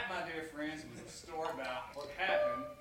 my dear friends, was a story about what happened